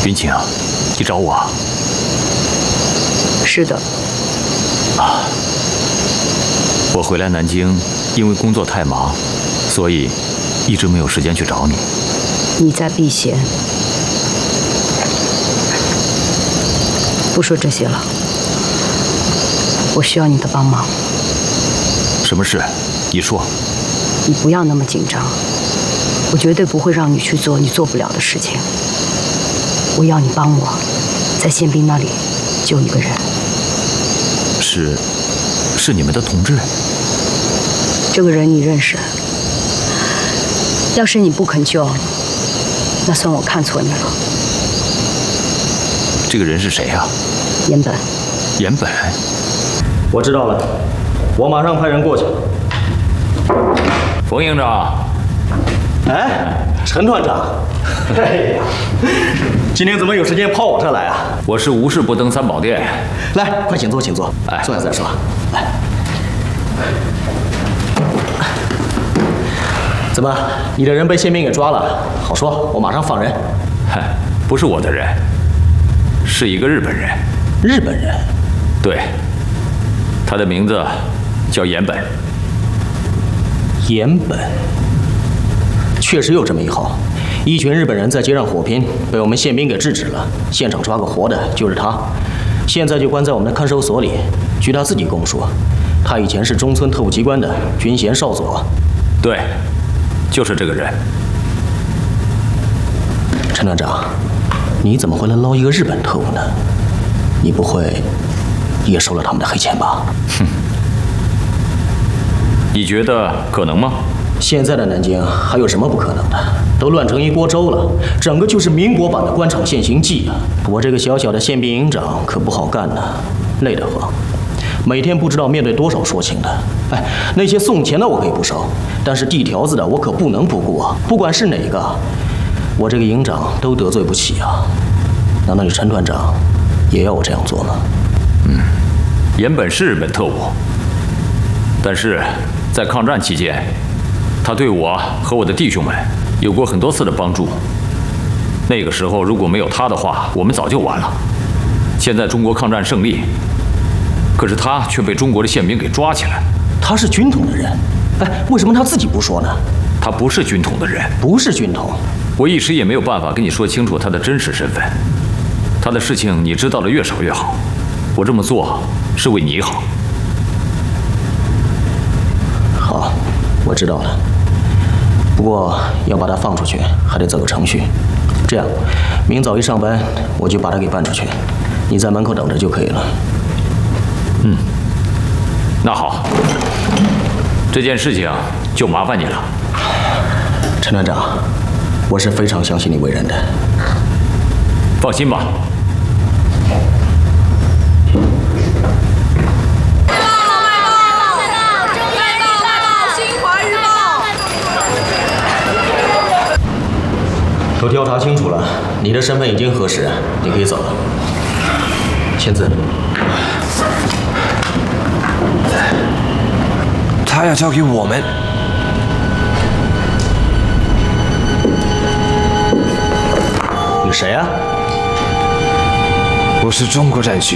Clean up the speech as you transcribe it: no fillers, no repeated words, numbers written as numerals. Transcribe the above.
云晴，你找我？ 是的。 啊，我回来南京，因为工作太忙，所以一直没有时间去找你。 你在避嫌。不说这些了，我需要你的帮忙。 什么事？你说。 你不要那么紧张，我绝对不会让你去做你做不了的事情。我要你帮我，在宪兵那里救一个人。 是你们的同志？ 这个人你认识？要是你不肯救，那算我看错你了。 这个人是谁呀？ 岩本。 岩本。 我知道了，我马上派人过去。 冯营长。 哎，陈团长。哎呀，今天怎么有时间跑我这来啊？ 我是无事不登三宝殿。 来，快请坐，请坐。 哎， 坐下再说。来。怎么，你的人被宪兵给抓了？好说，我马上放人。 嗨，不是我的人，是一个日本人。 日本人？ 对，他的名字叫岩本。 岩本，确实有这么一号。一群日本人在街上火拼，被我们宪兵给制止了，现场抓个活的就是他，现在就关在我们的看守所里。据他自己供述，他以前是中村特务机关的军衔少佐。 对，就是这个人。 陈团长，你怎么会来捞一个日本特务呢？你不会也收了他们的黑钱吧？ 哼，你觉得可能吗？ 现在的南京还有什么不可能的？都乱成一锅粥了，整个就是民国版的官场现形记啊！我这个小小的宪兵营长可不好干呐，累得慌，每天不知道面对多少说情的。哎，那些送钱的我可以不收，但是递条子的我可不能不顾啊！不管是哪个，我这个营长都得罪不起啊！难道你陈团长也要我这样做吗？ 岩本是日本特务，但是在抗战期间，他对我和我的弟兄们有过很多次的帮助。那个时候如果没有他的话，我们早就完了。现在中国抗战胜利，可是他却被中国的宪兵给抓起来。 他是军统的人，哎，为什么他自己不说呢？ 他不是军统的人。 不是军统。 我一时也没有办法跟你说清楚他的真实身份。他的事情你知道的越少越好。我这么做是为你好。 好，我知道了。不过要把他放出去，还得走个程序。这样，明早一上班，我就把他给办出去。你在门口等着就可以了。 那好，这件事情就麻烦你了。 陈团长，我是非常相信你为人的。 放心吧。 都调查清楚了，你的身份已经核实，你可以走了。签字。 他要交给我们。 你谁啊？ 我是中国战区